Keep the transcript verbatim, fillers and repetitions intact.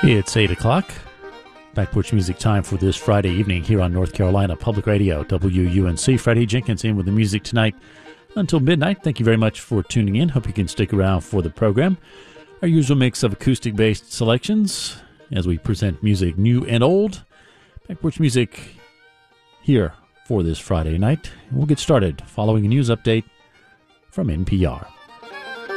It's eight o'clock. Back Porch Music time for this Friday evening here on North Carolina Public Radio, W U N C. Freddie Jenkins in with the music tonight until midnight. Thank you very much for tuning in. Hope you can stick around for the program. Our usual mix of acoustic-based selections as we present music new and old. Back Porch Music here for this Friday night. We'll get started following a news update from N P R.